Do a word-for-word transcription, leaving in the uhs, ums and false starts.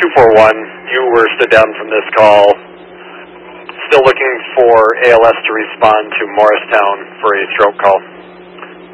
two four one, you were stood down from this call. Still looking for A L S to respond to Morristown for a stroke call.